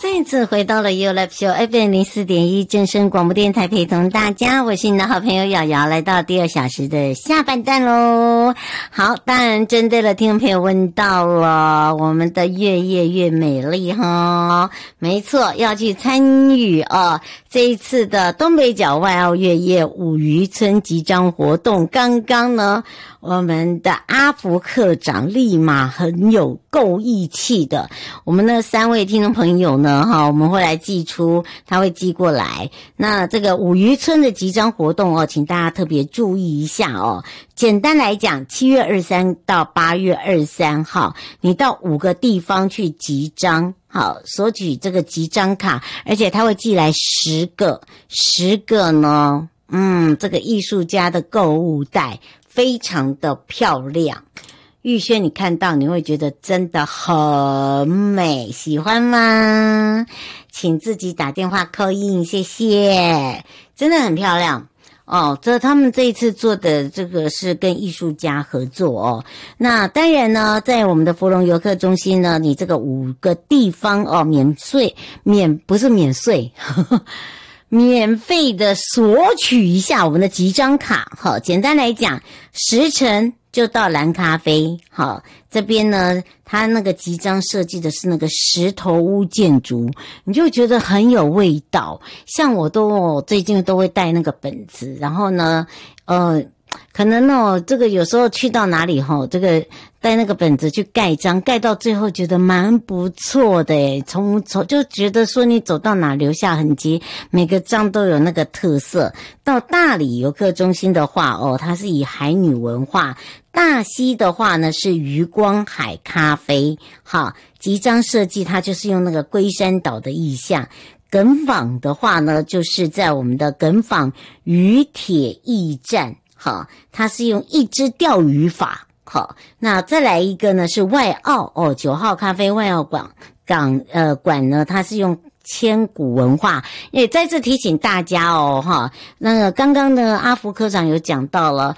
再次回到了 You Love Show FM04.1 正声广播电台，陪同大家，我是你的好朋友瑶瑶，来到第2小时的下半段咯。好，当然针对了听众朋友问到了我们的越夜越美丽哈，没错，要去参与这一次的东北角外澳越夜五渔村集章活动。刚刚呢，我们的阿福科长立马很有够义气的，我们那3位听众朋友呢我们会来寄出，他会寄过来。那这个五渔村的集章活动请大家特别注意一下简单来讲，7月23到8月23号，你到5个地方去集章，好，索取这个集章卡，而且他会寄来10个呢，这个艺术家的购物袋非常的漂亮。玉轩你看到你会觉得真的很美，喜欢吗？请自己打电话call in，谢谢，真的很漂亮这他们这一次做的这个是跟艺术家合作那当然呢，在我们的福隆游客中心呢，你这个5个地方不是免税免费的索取一下我们的集章卡。好，简单来讲，10成就到蓝咖啡。好，这边呢，它那个集章设计的是那个石头屋建筑，你就觉得很有味道。像我最近都会带那个本子，然后呢，可能这个有时候去到哪里这个带那个本子去盖章，盖到最后觉得蛮不错的耶，就觉得说你走到哪留下痕迹，每个章都有那个特色。到大理游客中心的话它是以海女文化，大溪的话呢是渔光海咖啡。好，集章设计它就是用那个龟山岛的意象。耿坊的话呢，就是在我们的耿坊渔铁驿站。好，它是用一支钓鱼法。好，那再来一个呢是外澳9号咖啡外澳馆呢，它是用千古文化。也再次提醒大家那个刚刚的阿福科长有讲到了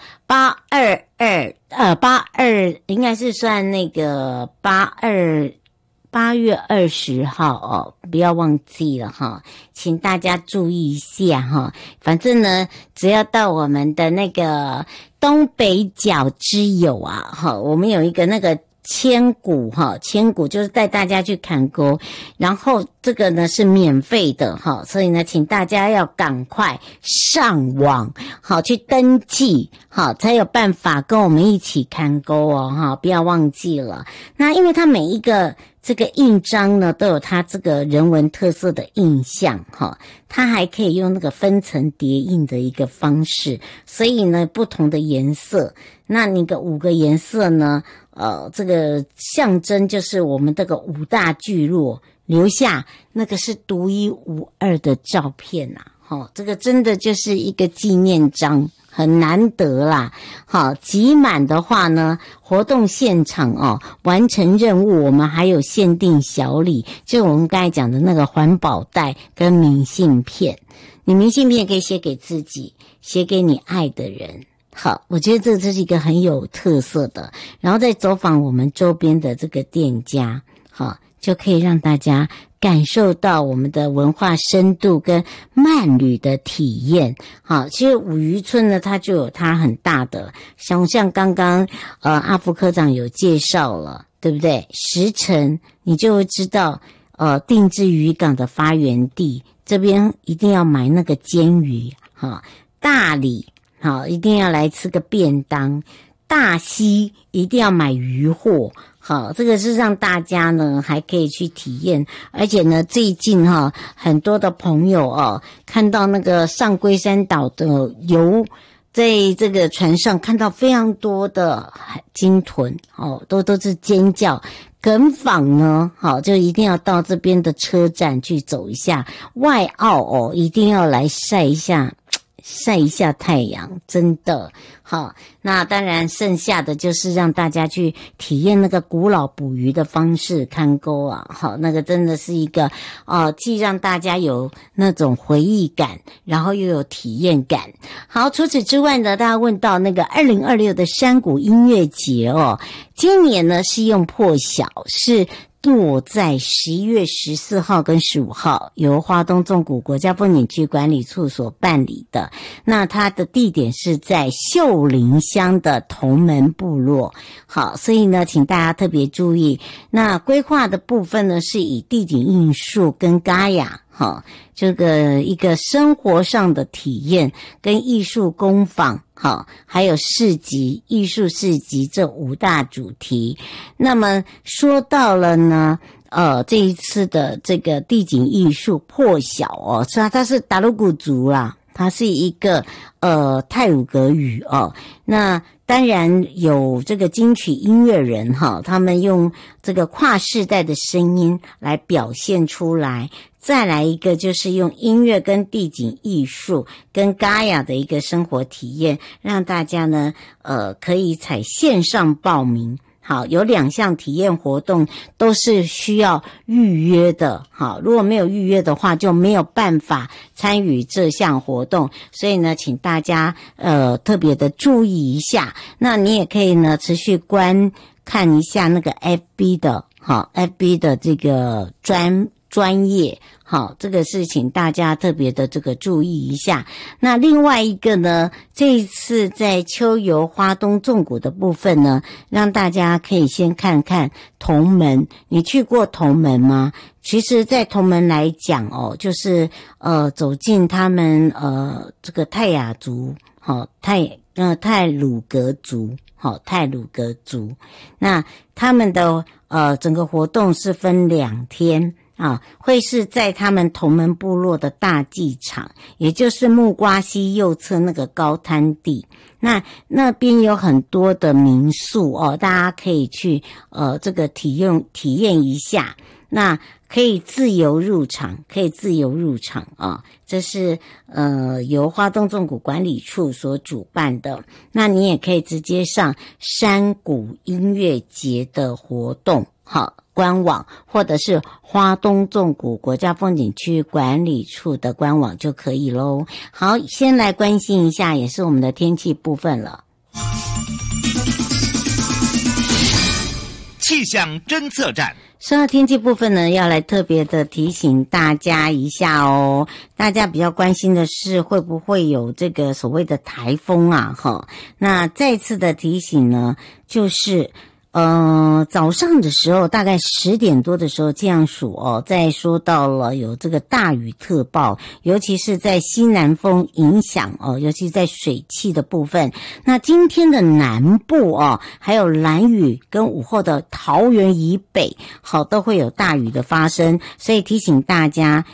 82应该是算那个8月20号不要忘记了请大家注意一下反正呢，只要到我们的那个东北角之友我们有一个那个千古就是带大家去看沟，然后这个呢是免费的所以呢请大家要赶快上网去登记才有办法跟我们一起看沟不要忘记了。那因为它每一个这个印章呢都有它这个人文特色的印象它还可以用那个分层叠印的一个方式，所以呢不同的颜色，那你的5个颜色呢这个象征就是我们这个5大聚落留下那个是独一无二的照片这个真的就是一个纪念章，很难得啦。好，集满的话呢，活动现场完成任务我们还有限定小礼，就我们刚才讲的那个环保袋跟明信片。你明信片可以写给自己，写给你爱的人。好，我觉得这是一个很有特色的，然后再走访我们周边的这个店家，好，就可以让大家感受到我们的文化深度跟慢旅的体验。好，其实五渔村呢，它就有它很大的，像刚刚阿福科长有介绍了，对不对？10成你就会知道定制渔港的发源地，这边一定要买那个煎鱼，大理好，一定要来吃个便当，大溪一定要买鱼货。好，这个是让大家呢还可以去体验，而且呢最近很多的朋友看到那个上龟山岛的游，在这个船上看到非常多的鲸豚都是尖叫。耿坊呢就一定要到这边的车站去走一下，外澳一定要来晒一下太阳，真的好。那当然剩下的就是让大家去体验那个古老捕鱼的方式，看钩好，那个真的是一个既让大家有那种回忆感，然后又有体验感。好，除此之外呢，大家问到那个2026的山谷音乐节今年呢是用破晓，是落在11月14号跟15号，由花东纵谷国家风景区管理处所办理的。那它的地点是在秀林乡的同门部落。好，所以呢，请大家特别注意。那规划的部分呢，是以地景艺术跟Gaia好，这个一个生活上的体验跟艺术工坊，好，还有市集、艺术市集这5大主题。那么说到了呢，这一次的这个地景艺术破晓哦，虽然它是达鲁古族啦，它是一个太鲁阁语哦，那当然有这个金曲音乐人哈，他们用这个跨世代的声音来表现出来。再来一个就是用音乐跟地景艺术跟Gaia的一个生活体验，让大家呢可以采线上报名。好，有2项体验活动都是需要预约的。好，如果没有预约的话，就没有办法参与这项活动。所以呢，请大家特别的注意一下。那你也可以呢持续观看一下那个 FB 的，好 ，FB 的这个专业，好，这个是请大家特别的这个注意一下。那另外一个呢，这一次在秋游花东纵谷的部分呢，让大家可以先看看同门。你去过同门吗？其实在同门来讲哦，就是走进他们这个泰雅族，好，泰鲁阁族，好，泰鲁阁族。那他们的整个活动是分2天。会是在他们同门部落的大祭场，也就是木瓜溪右侧那个高滩地。那边有很多的民宿哦，大家可以去这个体验一下。那可以自由入场啊，这是由花东纵谷管理处所主办的。那你也可以直接上山谷音乐节的活动好官网，或者是花东纵谷国家风景区管理处的官网就可以咯。好，先来关心一下，也是我们的天气部分了。 气象侦测站。 说到天气部分呢，要来特别的提醒大家一下哦。大家比较关心的是会不会有这个所谓的台风啊？那再次的提醒呢，就是早上的时候大概10点多的时候这样数哦，再说到了有这个大雨特报，尤其是在西南风影响哦，尤其在水汽的部分。那今天的南部哦，还有兰屿跟午后的桃园以北，好都会有大雨的发生，所以提醒大家